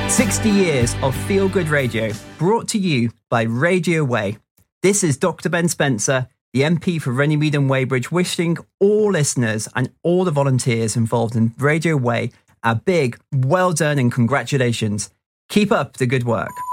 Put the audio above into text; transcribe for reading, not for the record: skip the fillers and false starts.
60 years of feel-good radio brought to you by Radio Way. This is Dr. Ben Spencer, the MP for Runnymede and Weybridge, wishing all listeners and all the volunteers involved in Radio Way a big well done and congratulations. Keep up the good work.